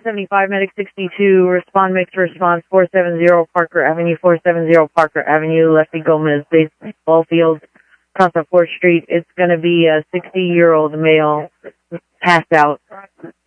475, medic 62, respond, mixed response, 470 Parker Avenue, 470 Parker Avenue, Lefty Gomez, baseball field, across 4th Street. It's going to be a 60-year-old male, passed out.